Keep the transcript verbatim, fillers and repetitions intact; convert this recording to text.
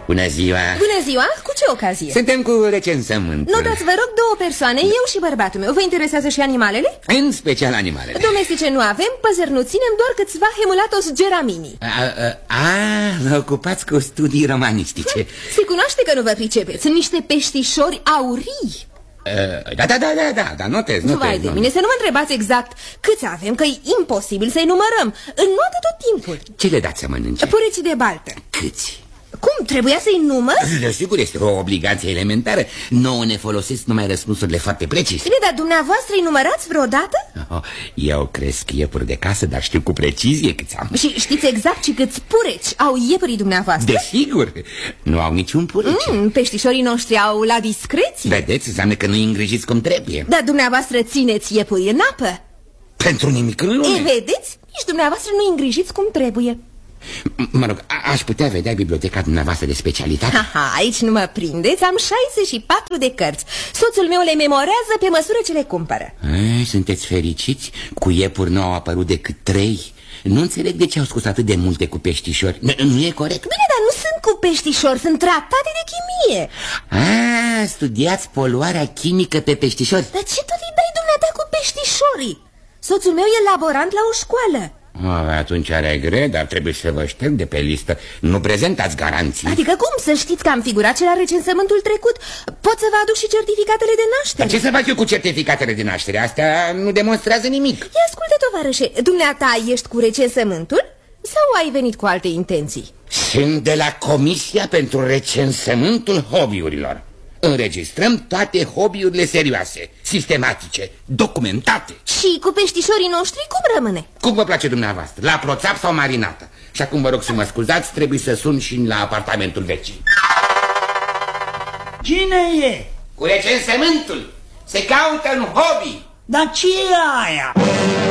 Bună ziua! Bună ziua! Cu ce ocazie? Suntem cu recensământul. Notați, vă rog, două persoane, eu și bărbatul meu. Vă interesează și animalele? În special animalele. Domestice nu avem, păsări nu ținem, doar câțiva Hemulatos geramini. A, a, a vă ocupați cu studii romanistice. Se cunoaște că nu vă pricepeți. Sunt niște peștișori aurii. Uh, da, da, da, da, da, da, notez, notez. Vai de mine, să nu mă întrebați exact câți avem, că e imposibil să-i numărăm. Înnoată tot timpul. Ce le dați să mănânce? Pureții de baltă. Câți? Cum? Trebuia să-i număr? Desigur, este o obligație elementară. Nouă ne folosesc numai răspunsurile foarte precise. Bine, dar dumneavoastră îi numărați vreodată? Oh, eu cresc iepuri de casă, dar știu cu precizie câți am. Și știți exact și câți pureci au iepurii dumneavoastră? Desigur, nu au niciun purece. mm, Peștișorii noștri au la discreție. Vedeți, înseamnă că nu-i îngrijiți cum trebuie. Dar dumneavoastră țineți iepurii în apă. Pentru nimic în lume. E, vedeți? Nici dumneavoastră nu-i îngrijiți cum trebuie. Mă rog, aș putea vedea biblioteca dumneavoastră de specialitate? Aha, aici nu mă prindeți, am șaizeci și patru de cărți. Soțul meu le memorează pe măsură ce le cumpără. Ei, sunteți fericiți? Cu iepuri nu au apărut decât trei. Nu înțeleg de ce au scos atât de multe cu peștișori. Nu, nu e corect? Bine, dar nu sunt cu peștișori, sunt tratate de chimie. Ah, studiați poluarea chimică pe peștișori. Dar ce tot îi dai dumneata cu peștișorii? Soțul meu e laborant la o școală. Oh, atunci are gre, dar trebuie să vă șterg de pe listă. Nu prezentați garanții. Adică cum? Să știți că am figurat și la recensământul trecut. Pot să vă aduc și certificatele de naștere. Dar ce să fac eu cu certificatele de naștere? Astea nu demonstrează nimic. Ia ascultă, tovarășe, dumneata ești cu recensământul sau ai venit cu alte intenții? Sunt de la Comisia pentru Recensământul Hobby-urilor. Înregistrăm toate hobby-urile serioase, sistematice, documentate. Și cu peștișorii noștri cum rămâne? Cum vă place dumneavoastră, la proțap sau marinată? Și acum vă rog să mă scuzați, trebuie să sun și la apartamentul vecin. Cine e? Cu recensământul. Se caută un hobby. Dar ce e aia?